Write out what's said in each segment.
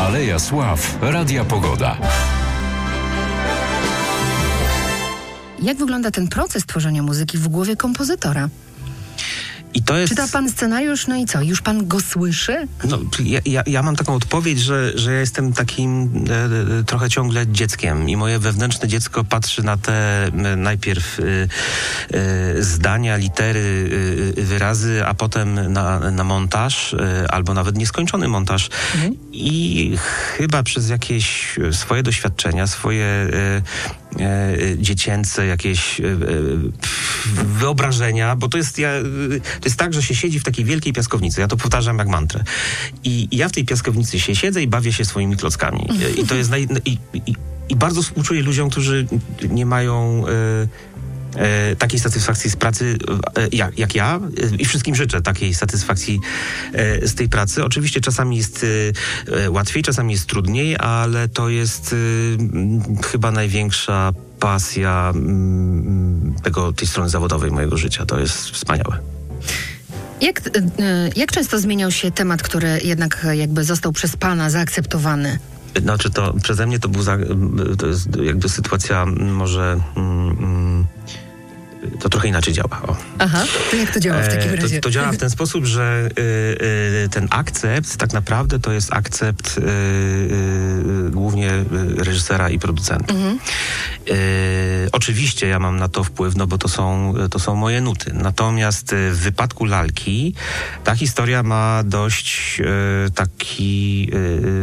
Aleja Sław, Radia Pogoda. Jak wygląda ten proces tworzenia muzyki w głowie kompozytora? I to jest... Czyta pan scenariusz, no i co? Już pan go słyszy? No, ja mam taką odpowiedź, że ja jestem takim trochę ciągle dzieckiem i moje wewnętrzne dziecko patrzy na te najpierw zdania, litery, wyrazy, a potem na montaż, albo nawet nieskończony montaż. I chyba przez jakieś swoje doświadczenia, swoje dziecięce jakieś wyobrażenia, bo to jest tak, że się siedzi w takiej wielkiej piaskownicy. Ja to powtarzam jak mantrę. I ja w tej piaskownicy się siedzę i bawię się swoimi klockami. I to jest i bardzo współczuję ludziom, którzy nie mają takiej satysfakcji z pracy jak ja, i wszystkim życzę takiej satysfakcji z tej pracy. Oczywiście czasami jest łatwiej, czasami jest trudniej, ale to jest chyba największa pasja tej strony zawodowej mojego życia. To jest wspaniałe. Jak często zmieniał się temat, który jednak jakby został przez pana zaakceptowany? Znaczy to przeze mnie to jest jakby sytuacja może... to trochę inaczej działa. O. Aha, to jak to działa w takim razie? To działa w ten sposób, że ten akcept tak naprawdę to jest akcept głównie reżysera i producenta. Oczywiście ja mam na to wpływ, no bo to są moje nuty. Natomiast w wypadku Lalki ta historia ma dość taki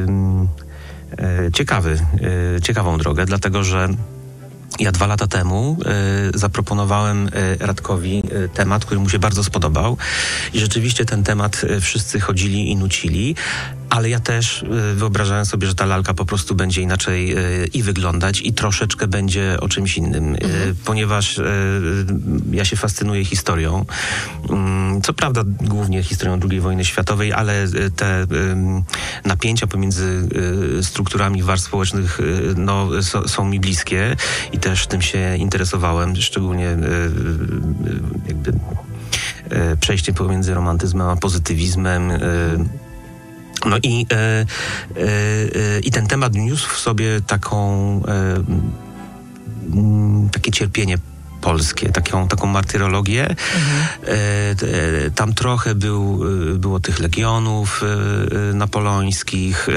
ciekawą drogę, dlatego że ja 2 lata temu zaproponowałem Radkowi temat, który mu się bardzo spodobał i rzeczywiście ten temat wszyscy chodzili i nucili, ale ja też wyobrażałem sobie, że ta lalka po prostu będzie inaczej i wyglądać i troszeczkę będzie o czymś innym, ponieważ ja się fascynuję historią. Co prawda głównie historią II wojny światowej, ale te napięcia pomiędzy strukturami warstw społecznych są mi bliskie i też tym się interesowałem, szczególnie jakby przejście pomiędzy romantyzmem a pozytywizmem. No i ten temat niósł w sobie takie cierpienie polskie, taką martyrologię. Tam trochę było tych legionów napoleońskich,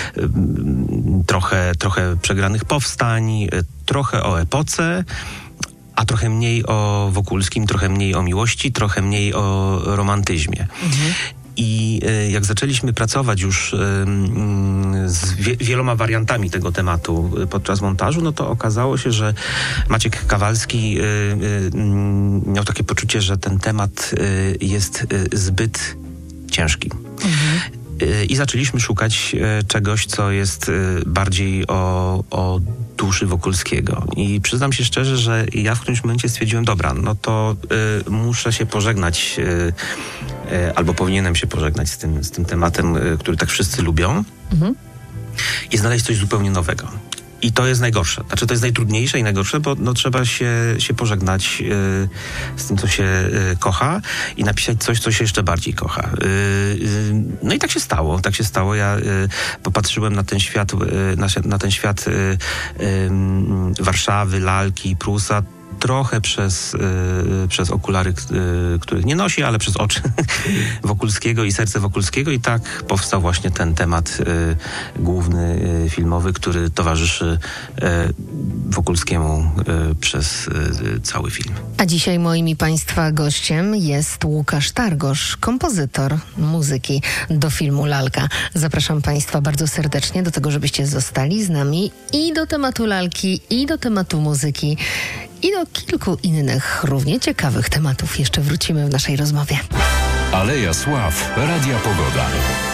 trochę przegranych powstań, trochę o epoce, a trochę mniej o Wokulskim, trochę mniej o miłości, trochę mniej o romantyzmie. I jak zaczęliśmy pracować już z wieloma wariantami tego tematu podczas montażu, no to okazało się, że Maciek Kawalski miał takie poczucie, że ten temat jest zbyt ciężki. I zaczęliśmy szukać czegoś, co jest bardziej o duszy Wokulskiego. I przyznam się szczerze, że ja w którymś momencie stwierdziłem, dobra, no to muszę się pożegnać, albo powinienem się pożegnać z tym tematem, który tak wszyscy lubią, i znaleźć coś zupełnie nowego. I to jest najgorsze. Znaczy, to jest najtrudniejsze i najgorsze, bo trzeba się pożegnać z tym, co się kocha i napisać coś, co się jeszcze bardziej kocha. No i tak się stało. Ja popatrzyłem na ten świat Warszawy, Lalki, Prusa, trochę przez okulary, których nie nosi, ale przez oczy Wokulskiego i serce Wokulskiego, i tak powstał właśnie ten temat główny, filmowy, który towarzyszy Wokulskiemu przez cały film. A dzisiaj moim i państwa gościem jest Łukasz Targosz, kompozytor muzyki do filmu Lalka. Zapraszam państwa bardzo serdecznie do tego, żebyście zostali z nami i do tematu Lalki, i do tematu muzyki, i do kilku innych równie ciekawych tematów jeszcze wrócimy w naszej rozmowie. Aleja Sław, Radia Pogoda.